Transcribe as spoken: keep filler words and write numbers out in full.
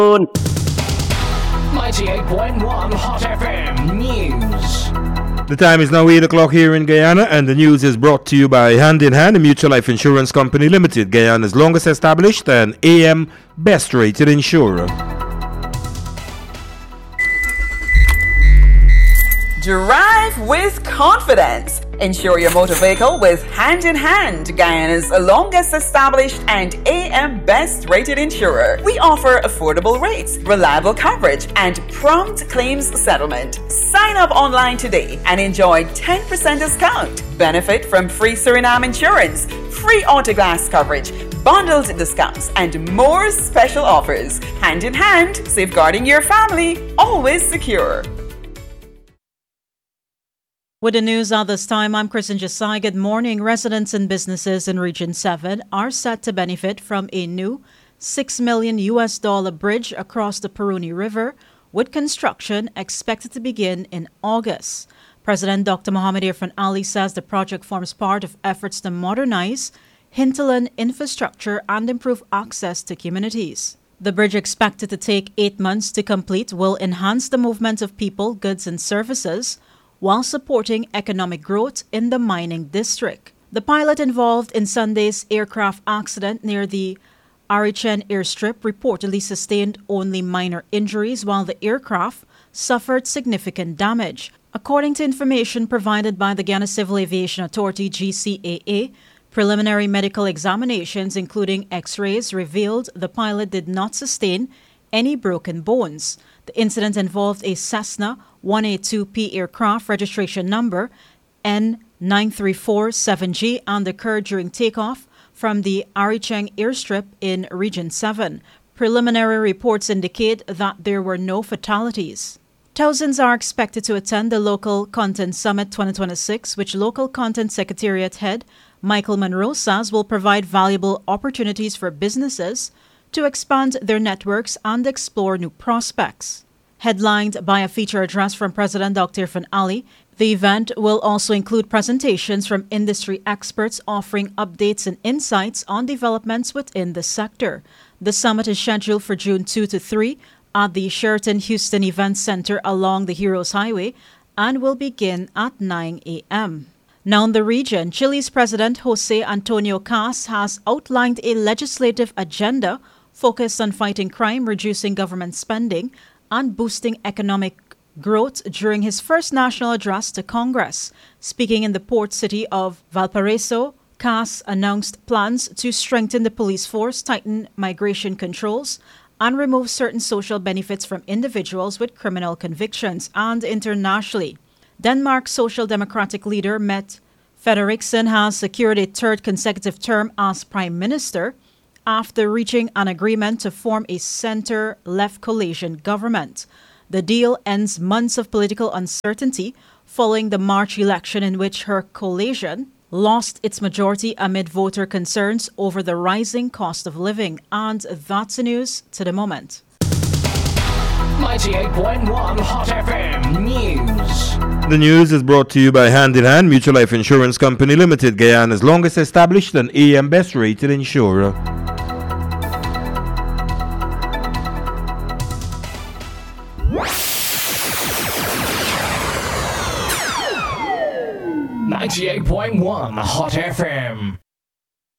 ninety-eight point one Hot F M News. The time is now eight o'clock here in Guyana, and the news is brought to you by Hand in Hand, a mutual life insurance company limited, Guyana's longest established and A M best rated insurer. Drive with confidence. Insure your motor vehicle with Hand in Hand, Guyana's longest established and A M best rated insurer. We offer affordable rates, reliable coverage, and prompt claims settlement. Sign up online today and enjoy ten percent discount. Benefit from free Suriname insurance, free autoglass coverage, bundled discounts, and more special offers. Hand in Hand, safeguarding your family, always secure. With the news at this time, I'm Kristen Jasai. Good morning. Residents and businesses in Region seven are set to benefit from a new six million U S dollar bridge across the Peruni River, with construction expected to begin in August. President Doctor Mohamed Irfan Ali says the project forms part of efforts to modernize hinterland infrastructure and improve access to communities. The bridge, expected to take eight months to complete, will enhance the movement of people, goods, and services while supporting economic growth in the mining district. The pilot involved in Sunday's aircraft accident near the Arichen airstrip reportedly sustained only minor injuries, while the aircraft suffered significant damage. According to information provided by the Guyana Civil Aviation Authority, G C A A, preliminary medical examinations, including x-rays, revealed the pilot did not sustain any broken bones. The incident involved a Cessna one eighty-two P aircraft registration number N nine three four seven G and occurred during takeoff from the Aricheng airstrip in Region seven. Preliminary reports indicate that there were no fatalities. Thousands are expected to attend the Local Content Summit twenty twenty-six, which Local Content Secretariat Head Michael Monroe says will provide valuable opportunities for businesses to expand their networks and explore new prospects. Headlined by a feature address from President Doctor Irfan Ali, the event will also include presentations from industry experts offering updates and insights on developments within the sector. The summit is scheduled for June second to third at the Sheraton Houston Event Center along the Heroes Highway and will begin at nine a.m. Now in the region, Chile's President Jose Antonio Cast has outlined a legislative agenda focused on fighting crime, reducing government spending, and boosting economic growth during his first national address to Congress. Speaking in the port city of Valparaiso, Cast announced plans to strengthen the police force, tighten migration controls, and remove certain social benefits from individuals with criminal convictions. And internationally, Denmark's Social Democratic leader Mette Frederiksen has secured a third consecutive term as prime minister after reaching an agreement to form a center-left coalition government. The deal ends months of political uncertainty following the March election, in which her coalition lost its majority amid voter concerns over the rising cost of living. And that's the news to the moment. ninety-eight point one Hot F M News. The news is brought to you by Hand in Hand, mutual life insurance company limited, Guyana's longest established and A M best rated insurer. ninety-eight point one Hot F M.